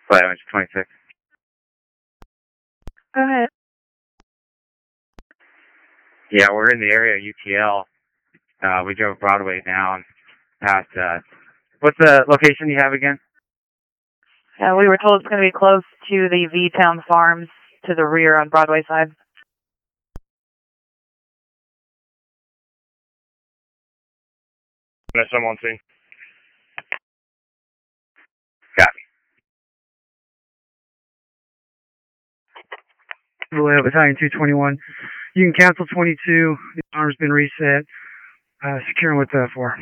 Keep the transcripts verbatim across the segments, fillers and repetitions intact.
Flight Orange twenty-six. Go ahead. Yeah, we're in the area of U T L. Uh, we drove Broadway down past, uh, what's the location you have again? Uh, we were told it's going to be close to the V-Town Farms to the rear on Broadway side. There's someone seen. Copy. Royal Battalion two twenty-one. You can cancel twenty-two. The arm's been reset. Uh, securing with uh, four.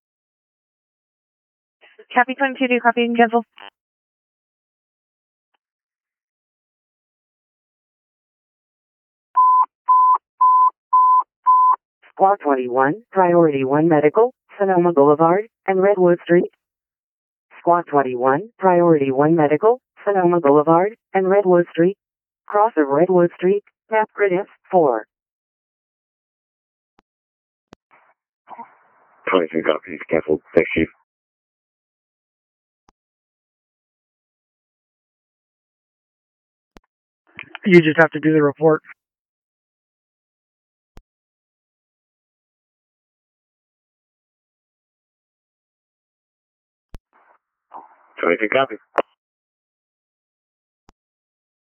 Copy twenty-two, do you copy and cancel? Squad twenty-one, Priority one Medical, Sonoma Boulevard, and Redwood Street. Squad twenty-one, Priority one Medical, Sonoma Boulevard, and Redwood Street. Cross of Redwood Street, map grid F four. twenty-two copies, canceled. Thanks, Chief. You just have to do the report. twenty-two copies.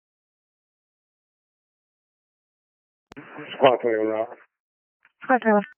Squad twenty-one, Rob. Squad twenty-one.